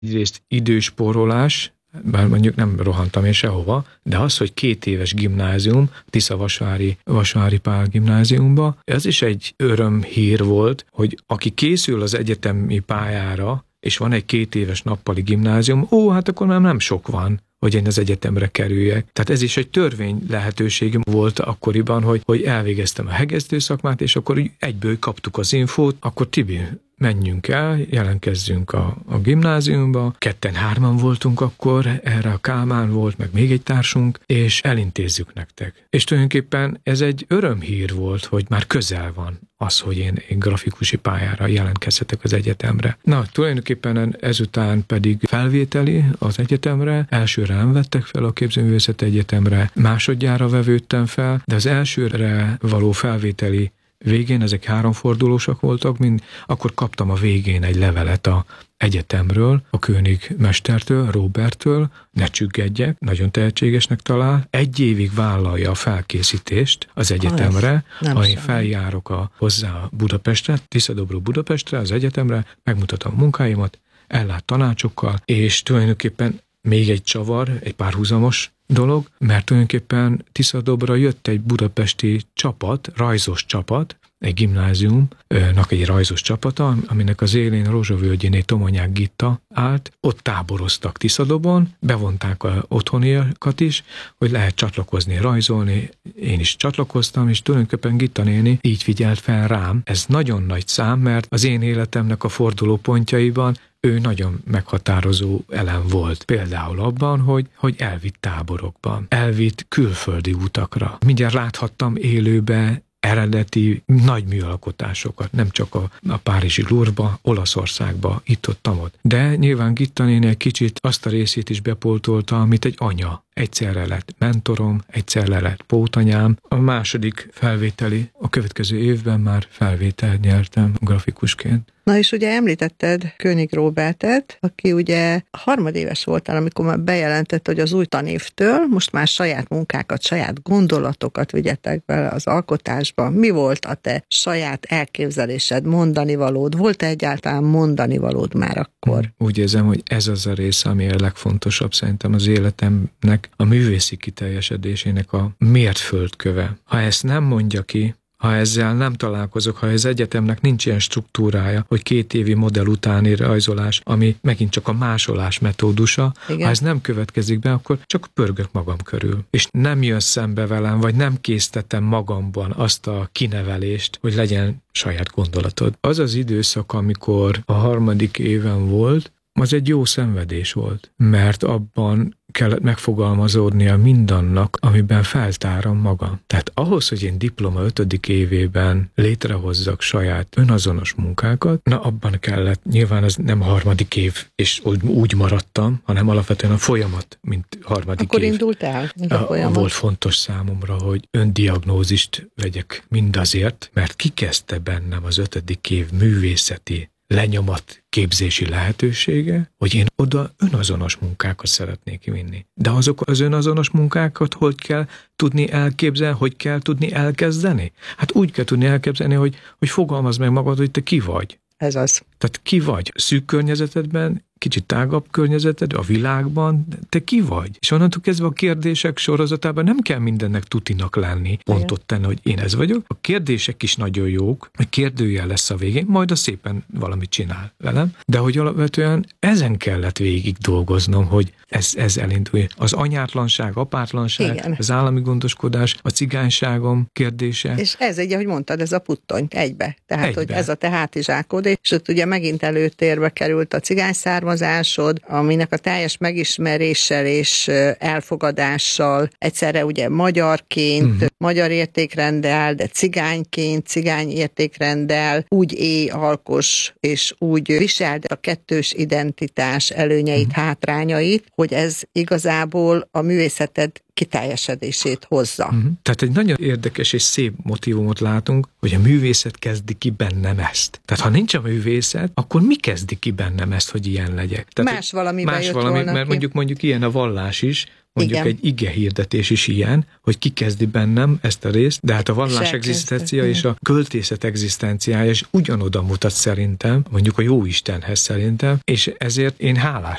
Egyrészt időspórolás, bár mondjuk nem rohantam én sehova, de az, hogy 2 éves gimnázium, Tisza-Vasvári Pál gimnáziumba, ez is egy örömhír volt, hogy aki készül az egyetemi pályára, és van egy 2 éves nappali gimnázium, hát akkor már nem sok van, hogy én az egyetemre kerüljek. Tehát ez is egy törvény lehetőségem volt akkoriban, hogy elvégeztem a hegesztő szakmát, és akkor egyből kaptuk az infót, akkor Tibi, menjünk el, jelentkezzünk a gimnáziumba. 2-3 voltunk akkor, erre a Kálmán volt, meg még egy társunk, és elintézzük nektek. És tulajdonképpen ez egy örömhír volt, hogy már közel van az, hogy én grafikusi pályára jelentkezhetek az egyetemre. Na, tulajdonképpen ezután pedig felvételi az egyetemre, elsőre nem vettek fel a Képzőművészeti Egyetemre, másodjára vevődtem fel, de az elsőre való felvételi végén, ezek 3 fordulósak voltak, akkor kaptam a végén egy levelet a egyetemről, a König mestertől, Roberttől, ne csüggedjek, nagyon tehetségesnek talál, 1 évig vállalja a felkészítést az egyetemre, ha én feljárok hozzá Budapestre, Tiszadobró Budapestre, az egyetemre, megmutatom a munkáimat, ellát tanácsokkal, és tulajdonképpen még egy csavar, egy párhuzamos dolog, mert tulajdonképpen Tiszadobra jött egy budapesti csapat, rajzos csapat, egy gimnáziumnak egy rajzos csapata, aminek az élén Rózsavölgyiné Tomanyák Gitta állt, ott táboroztak Tiszadobon, bevonták a otthoniakat is, hogy lehet csatlakozni, rajzolni, én is csatlakoztam, és tulajdonképpen Gitta néni így figyelt fel rám. Ez nagyon nagy szám, mert az én életemnek a fordulópontjaiban ő nagyon meghatározó elem volt. Például abban, hogy elvitt táborokban, elvitt külföldi utakra. Mindjárt láthattam élőbe eredeti nagy műalkotásokat, nem csak a párizsi Louvre-ba, Olaszországba, itt-ott. De nyilván Gitta néni egy kicsit azt a részét is bepótolta, amit egy anya. Egyszerre lett mentorom, egyszerre lett pótanyám. A második felvételi, a következő évben már felvételt nyertem grafikusként. Na és ugye említetted König Róbertet, aki ugye harmadéves voltál, amikor már bejelentett, hogy az új tanévtől most már saját munkákat, saját gondolatokat vigyetek bele az alkotásba. Mi volt a te saját elképzelésed, mondanivalód? Volt-e egyáltalán mondanivalód már akkor? Úgy érzem, hogy ez az a része, ami a legfontosabb szerintem az életemnek, a művészi kiteljesedésének a mértföldköve. Ha ezt nem mondja ki, ha ezzel nem találkozok, ha az egyetemnek nincs ilyen struktúrája, hogy 2 évi modell utáni rajzolás, ami megint csak a másolás metódusa, igen. Ha ez nem következik be, akkor csak pörgök magam körül. És nem jön szembe velem, vagy nem késztetem magamban azt a kinevelést, hogy legyen saját gondolatod. Az az időszak, amikor a 3. éven volt, az egy jó szenvedés volt, mert abban kellett megfogalmazódnia mindannak, amiben feltáram magam. Tehát ahhoz, hogy én diploma 5. évében létrehozzak saját önazonos munkákat, abban kellett, nyilván az nem a 3. év, és úgy maradtam, hanem alapvetően a folyamat, mint 3. év. Akkor indult el a folyamat? Volt fontos számomra, hogy öndiagnózist vegyek mindazért, mert kikezdte bennem az 5. év művészeti lenyomat képzési lehetősége, hogy én oda önazonos munkákat szeretnék vinni. De azok az önazonos munkákat hogy kell tudni elképzelni, hogy kell tudni elkezdeni? Hát úgy kell tudni elképzelni, hogy fogalmazd meg magad, hogy te ki vagy. Ez az. Tehát ki vagy? Szűk környezetedben, kicsit tágabb környezeted, a világban, te ki vagy? És onnantól kezdve a kérdések sorozatában nem kell mindennek tutinak lenni, pontot tenni, hogy én ez vagyok. A kérdések is nagyon jók, hogy kérdőjel lesz a végén, majd a szépen valamit csinál velem, de hogy alapvetően ezen kellett végig dolgoznom, hogy ez elindulja. Az anyátlanság, apátlanság, igen. Az állami gondoskodás, a cigányságom kérdése. És ez egy, ahogy mondtad, ez a puttony egybe. Tehát, hogy ez a te hátizsákod, és ott ugye megint előtérbe került a cigány származásod, aminek a teljes megismeréssel és elfogadással egyszerre ugye magyarként, magyar értékrenddel, de cigányként, cigány értékrenddel úgy élj, alkos, és úgy viseld a kettős identitás előnyeit, hátrányait, hogy ez igazából a művészeted kiteljesedését hozza. Tehát egy nagyon érdekes és szép motívumot látunk, hogy a művészet kezdi ki bennem ezt. Tehát ha nincs a művészet, akkor mi kezdi ki bennem ezt, hogy ilyen legyek? Tehát más valami, mert mondjuk ilyen a vallás is, mondjuk egy igehirdetés is ilyen, hogy ki kezdi bennem ezt a részt, de hát a vallás egzisztencia és a költészet egzisztenciája is ugyanoda mutat szerintem, mondjuk a Jóistenhez szerintem, és ezért én hálás